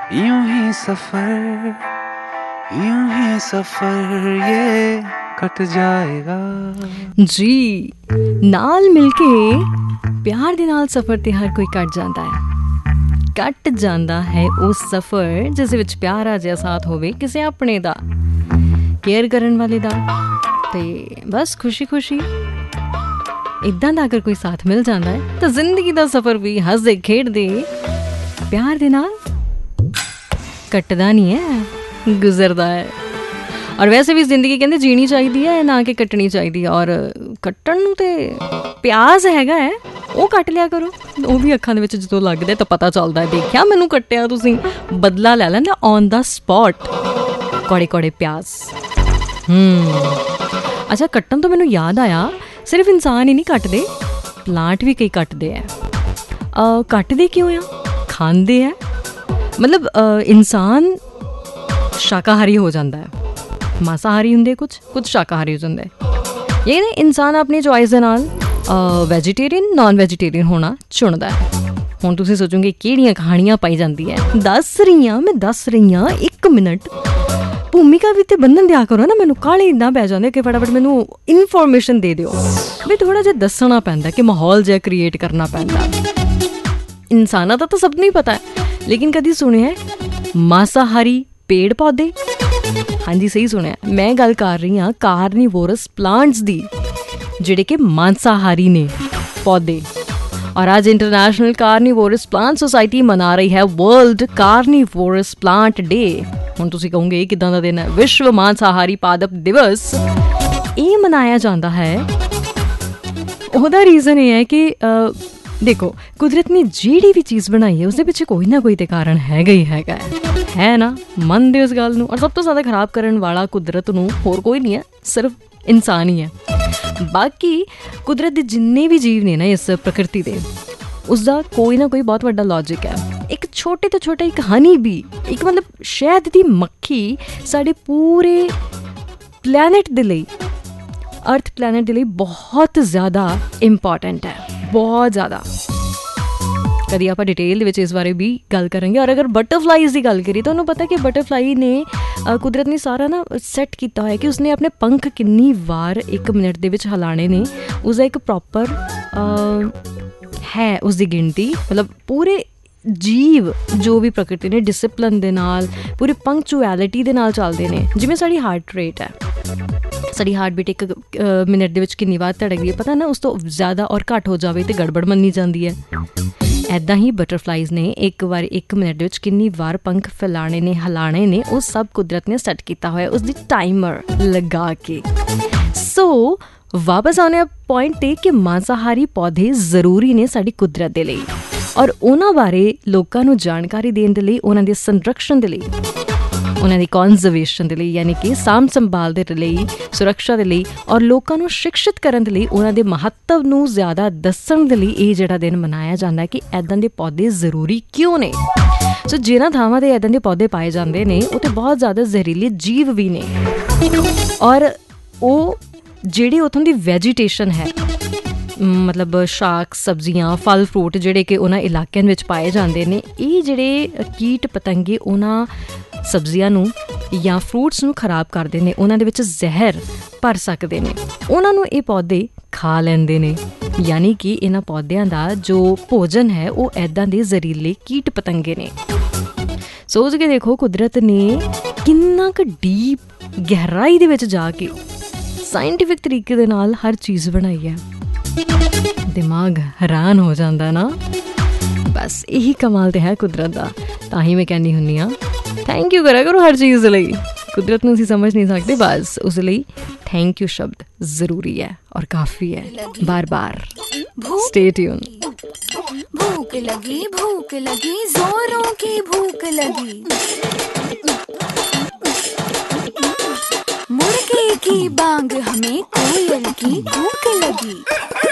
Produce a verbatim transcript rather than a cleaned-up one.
यूं ही सफर यूं ही सफर ये कट जाएगा जी। नाल मिलके प्यार दे नाल सफर ते हर कोई कट जाता है कट जाता है वो सफर जिस विच प्यारा जिहा साथ होवे किसी अपने दा केयर करन वाले दा ते बस खुशी खुशी इदां दा अगर कोई साथ मिल जाता है तो जिंदगी दा सफर भी हसदे खेडदे प्यार दे नाल कटदा नहीं है गुजरदा है। और वैसे भी जिंदगी कहते जीनी चाहिए है ना कि कटनी चाहिए और कट्टन नूं ते प्यास हैगा है वो कट लिया करो वो भी अखां दे विच जदों लगदा तो पता चलदा है देखिया मैनूं कट्टिया तुसीं बदला लै लैंदे ऑन द स्पॉट कौड़े कौड़े प्यास। हम्म अच्छा कट्टन तो मैनूं याद आया सिर्फ इंसान ही नहीं कटदे प्लांट भी कई कटदे है। कटदे क्यों आ खांदे है मतलब uh, इंसान शाकाहारी हो जाता है मांसाहारी होंगे कुछ कुछ शाकाहारी हो जाता है ये ना इंसान अपनी चॉइस दे नाल वैजीटेरियन नॉन वैजीटेरियन होना चुनता है। हुण तुसीं सोचोगे किहड़ियां कहानियां पाई जाती है दस रही हाँ मैं दस रही हाँ एक मिनट भूमिका भी तो बन्नन दिया करो ना मैनूं काले इदां पै जांदे कि फटाफट मैनूं इनफॉर्मेशन दे दिओ भी थोड़ा जिहा दसना पैंदा कि माहौल जिहा क्रिएट करना पैंदा। इंसानां दा तो सब नहीं पता है लेकिन कभी सुने है मांसाहारी पेड़ पौधे। हाँ जी सही सुने मैं गल कर रही हाँ कार्निवोरस प्लांट्स दी जिहड़े कि मांसाहारी ने पौधे। और आज इंटरनेशनल कार्निवोरस प्लांट सोसाइटी मना रही है वर्ल्ड कार्निवोरस प्लांट डे। हुण तुसीं कहोगे किदां दा दिन है विश्व मांसाहारी पादप दिवस ये मनाया जाता है ओहदा रीजन ये है कि आ, देखो कुदरत ने जिहड़ी भी चीज़ बनाई है उसके पिछे कोई ना कोई तो कारण हैगा ही हैगा है, है ना मनदे उस गल नूं। और सब तो ज़्यादा खराब करन वाला कुदरत नूं होर कोई नहीं है सिर्फ इंसान ही है। बाकी कुदरत दे जिन्ने भी जीव ने ना इस प्रकृति दे उसका कोई ना कोई बहुत बड़ा लॉजिक है। एक छोटे तो छोटा एक हनी बी एक मतलब शहद दी मक्खी साडे पूरे प्लैनेट दे लई अर्थ प्लैनेट दे लई बहुत ज़्यादा इंपॉर्टेंट है बहुत ज़्यादा। कभी आप डिटेल विच इस बारे भी गल करेंगे। और अगर बटरफ्लाईज़ की गल करिए तो उन्होंने पता कि बटरफ्लाई ने कुदरत ने सारा ना सैट किया है कि उसने अपने पंख कितनी बार एक मिनट दे विच हिलाने ने उसका एक प्रॉपर है उसकी गिनती मतलब पूरे जीव जो भी प्रकृति ने डिसिपलिन दे नाल पूरी पंक्चुअलिटी दे नाल चलते हैं। जिवें साडी हार्ट रेट है साडी हार्ट बीट एक मिनट दे विच कितनी बार धड़कदी है पता ना उस तो ज़्यादा और घट हो जाए तो गड़बड़ मनी जाती है। ऐदा ही बटरफ्लाईज़ ने एक बार एक मिनट दे विच कितनी बार पंख फैलाने ने हिलाने ने वो सब कुदरत ने सैट किया हुआ उसकी टाइमर लगा के। सो वापस आने पॉइंट ते कि मांसाहारी पौधे जरूरी ने साडी कुदरत दे लई और उन्हां बारे लोकां नूं जानकारी देण दे लई उन्हां दे संरक्षण दे लई उन्हां दी कॉन्जरवेशन दे लई यानी कि साम संभाल दे लई सुरक्षा दे लई और लोकां नूं शिक्षित करन दे लई उन्हां दे महत्व नूं ज़्यादा दस्सण दे लई इह जिहड़ा दिन मनाया जांदा है कि ऐदां दे पौधे जरूरी क्यों ने। सो जिन्हां थावां ते ऐदां दे पौधे पाए जांदे ने उत्थे बहुत ज़्यादा जहरीले जीव भी ने और वो जिहड़ी उत्थों दी वैजीटेशन है मतलब शाक सब्जियां फल फ्रूट जिहड़े कि उन्हां इलाकिਆਂ ਵਿੱਚ पाए जाते हैं ये जिहड़े कीट पतंगे उन्हां सब्जियां नूं या फ्रूट्स नूं खराब करते हैं उन्हां दे विच जहर भर सकते हैं उन्हां नूं ये पौधे खा लैंदे ने यानी कि इन्हां पौधों का जो भोजन है वो ऐदां दे जहरीले कीट पतंगे ने। सोच के देखो कुदरत ने किन्ना क डीप गहराई दे विच जाके साइंटिफिक तरीके दे नाल हर चीज़ बनाई है दिमाग हैरान हो जाता ना। बस यही कमाल तो है कुदरत का तां ही मैं कहनी हुन्नी हाँ थैंक यू करा करो हर चीज़ लई कुदरत नूं असीं समझ नहीं सकते बस उस लई थैंक यू शब्द ज़रूरी है और काफ़ी है। बार बार स्टे ट्यून। भूख लगी भूख लगी जोरों की भूख लगी मुर्गे की बांग हमें कोयल की भूख लगी।